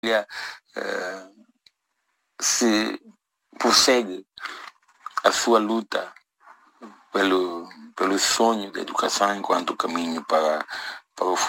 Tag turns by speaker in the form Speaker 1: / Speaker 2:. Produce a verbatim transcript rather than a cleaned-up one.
Speaker 1: uh, se prossegue a sua luta pelo, pelo sonho da educação enquanto caminho para, para o futuro.